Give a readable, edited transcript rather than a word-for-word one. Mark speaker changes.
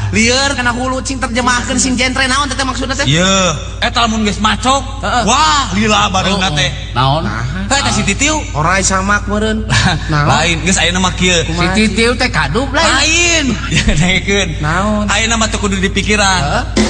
Speaker 1: lieur kana hulu cing terjemahkeun sing genre naon teh maksudna teh?
Speaker 2: Ieu, eta lamun geus macok. Wah, lila bareungna teh.
Speaker 3: Naon?
Speaker 2: Eta si Titiu.
Speaker 1: Orai samak meureun.
Speaker 2: Lain, geus ayeuna mah kieu.
Speaker 3: Si Titiu teh kadup lain.
Speaker 2: Lain. Ya dengekeun.
Speaker 1: Naon?
Speaker 2: Ayeuna mah teu kudu dipikiran.